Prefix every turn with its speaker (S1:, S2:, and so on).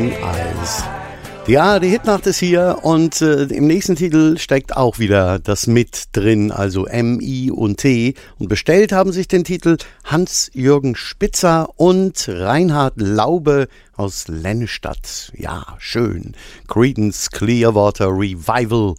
S1: Brown Eyes. Ja, die Hitnacht ist hier und im nächsten Titel steckt auch wieder das mit drin, also M-I und T. Und bestellt haben sich den Titel Hans-Jürgen Spitzer und Reinhard Laube aus Lennestadt. Ja, schön. Creedence Clearwater Revival